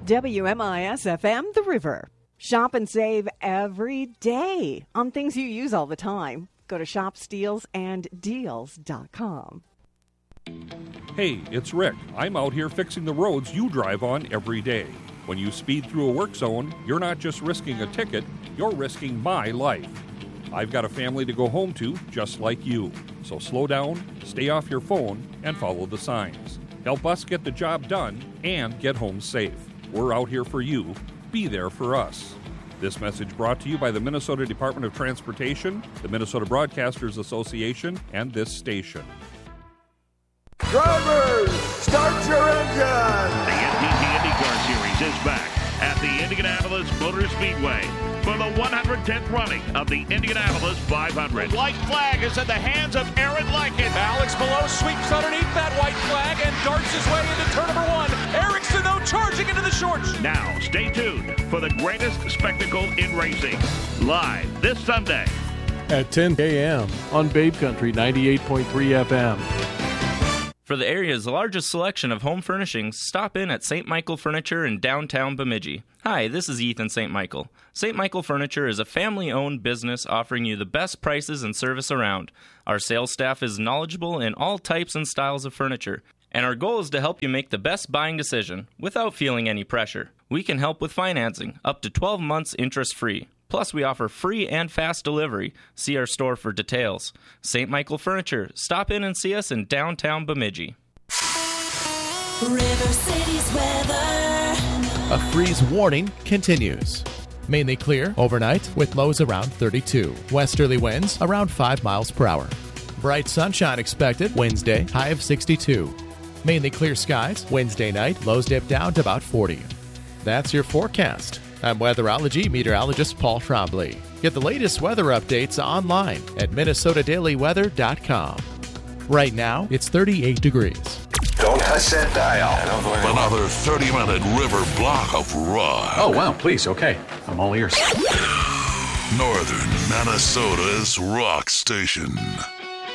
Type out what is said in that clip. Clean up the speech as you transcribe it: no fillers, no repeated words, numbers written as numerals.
WMIS-FM, The River. Shop and save every day on things you use all the time. Go to shopsteelsanddeals.com. Hey, it's Rick. I'm out here fixing the roads you drive on every day. When you speed through a work zone, you're not just risking a ticket, you're risking my life. I've got a family to go home to, just like you. So slow down, stay off your phone, and follow the signs. Help us get the job done and get home safe. We're out here for you. Be there for us. This message brought to you by the Minnesota Department of Transportation, the Minnesota Broadcasters Association, and this station. Drivers, start your engine! The NTT IndyCar Series is back at the Indianapolis Motor Speedway for the 110th running of the Indianapolis 500. The white flag is in the hands of Aaron Lycan. Alex Malone sweeps underneath that white flag and darts his way into turn number one. Ericsson, though, charging into the shorts. Now, stay tuned for the greatest spectacle in racing. Live this Sunday at 10 a.m. on Babe Country 98.3 FM. For the area's largest selection of home furnishings, stop in at St. Michael Furniture in downtown Bemidji. Hi, this is Ethan St. Michael. St. Michael Furniture is a family-owned business offering you the best prices and service around. Our sales staff is knowledgeable in all types and styles of furniture, and our goal is to help you make the best buying decision without feeling any pressure. We can help with financing, up to 12 months interest-free. Plus, we offer free and fast delivery. See our store for details. St. Michael Furniture. Stop in and see us in downtown Bemidji. River City's weather. A freeze warning continues. Mainly clear overnight with lows around 32. Westerly winds around 5 miles per hour. Bright sunshine expected Wednesday, high of 62. Mainly clear skies Wednesday night, lows dip down to about 40. That's your forecast. I'm weatherology meteorologist Paul Trombley. Get the latest weather updates online at minnesotadailyweather.com. Right now, it's 38 degrees. Don't touch that dial. Another 30-minute river block of rock. Oh, wow, please, okay. I'm all ears. Northern Minnesota's rock station.